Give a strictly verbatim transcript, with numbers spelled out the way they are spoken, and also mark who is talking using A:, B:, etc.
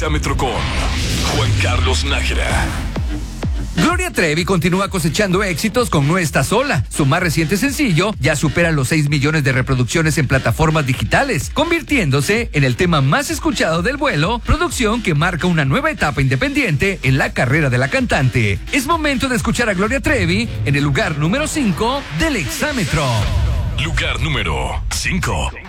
A: Exámetro con Juan Carlos Nájera.
B: Gloria Trevi continúa cosechando éxitos con No Estás Sola. Su más reciente sencillo ya supera los seis millones de reproducciones en plataformas digitales, convirtiéndose en el tema más escuchado del vuelo, producción que marca una nueva etapa independiente en la carrera de la cantante. Es momento de escuchar a Gloria Trevi en el lugar número cinco del Exámetro.
A: Lugar número cinco.